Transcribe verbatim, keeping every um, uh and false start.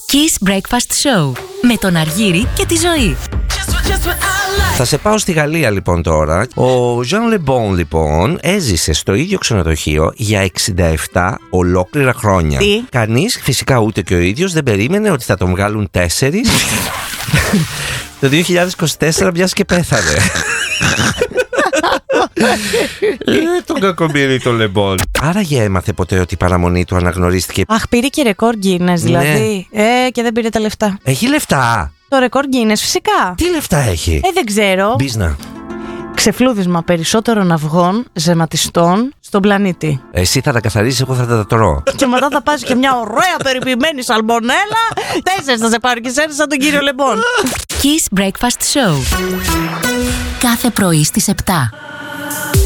Kiss Breakfast Show με τον Αργύρη και τη Ζωή. Θα σε πάω στη Γαλλία λοιπόν τώρα. Ο Jean Lebon λοιπόν έζησε στο ίδιο ξενοδοχείο για εξήντα επτά ολόκληρα χρόνια. Τι? Κανείς, φυσικά ούτε και ο ίδιος, δεν περίμενε ότι θα τον βγάλουν τέσσερις το δύο χιλιάδες είκοσι τέσσερα, μιας και πέθανε. Ε, τον κακομοίρη τον Λεμπόν. Άραγε έμαθε ποτέ ότι η παραμονή του αναγνωρίστηκε? Αχ, πήρε και ρεκόρ Guinness δηλαδή. Ναι. Ε, και δεν πήρε τα λεφτά. Έχει λεφτά. Το ρεκόρ Guinness φυσικά. Τι λεφτά έχει? Ε, δεν ξέρω. Μπίζνα. Ξεφλούδισμα περισσότερων αυγών ζεματιστών στον πλανήτη. Εσύ θα τα καθαρίσεις, εγώ θα τα τρώω. Και μετά θα πας και μια ωραία περιποιημένη σαλμονέλα. Τέσσερις θα σε πάρει και σέρνεις σαν τον κύριο Λεμπόν. Kiss Breakfast Show. Κάθε πρωί στις επτά.